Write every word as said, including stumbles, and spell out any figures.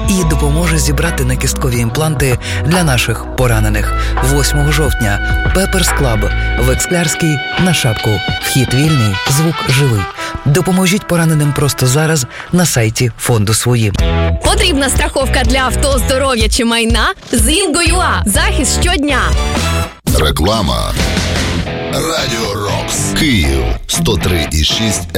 і допоможе зібрати накісткові імпланти для наших поранених. восьмого жовтня Пеперс Клаб в Ексклярській на Шапку. Вхід вільний, звук живий. Допоможіть пораненим просто зараз на сайті фонду «Свої». Потрібна страховка для авто, здоров'я чи майна? З Інго.ЮА. Захист щодня. Реклама. Радіо Рокс. Київ. сто три і шість